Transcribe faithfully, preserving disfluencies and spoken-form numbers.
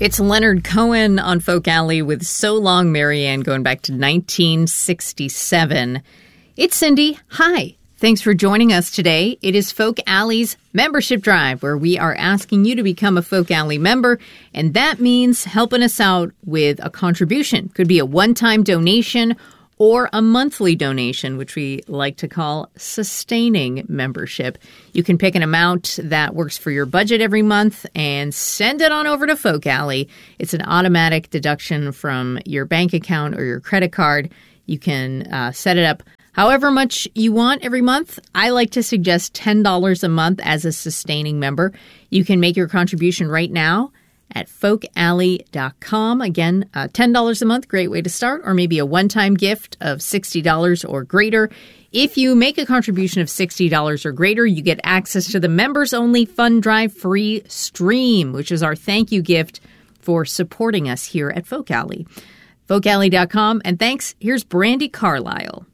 It's Leonard Cohen on Folk Alley with So Long Marianne going back to nineteen sixty-seven. It's Cindy. Hi. Thanks for joining us today. It is Folk Alley's membership drive, where we are asking you to become a Folk Alley member, and that means helping us out with a contribution. Could be a one-time donation or a monthly donation, which we like to call sustaining membership. You can pick an amount that works for your budget every month and send it on over to Folk Alley. It's an automatic deduction from your bank account or your credit card. You can uh, set it up however much you want every month. I like to suggest ten dollars a month as a sustaining member. You can make your contribution right now at folk alley dot com. Again, uh, ten dollars a month, great way to start, or maybe a one-time gift of sixty dollars or greater. If you make a contribution of sixty dollars or greater, you get access to the members-only Fund Drive free stream, which is our thank you gift for supporting us here at Folk Alley. folk alley dot com, and thanks. Here's Brandi Carlile.